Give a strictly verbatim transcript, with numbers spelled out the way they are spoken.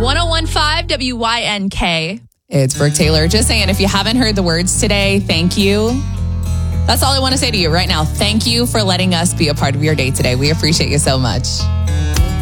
one oh one point five W Y N K. It's Brooke Taylor. Just saying, if you haven't heard the words today, thank you. That's all I want to say to you right now. Thank you for letting us be a part of your day today. We appreciate you so much.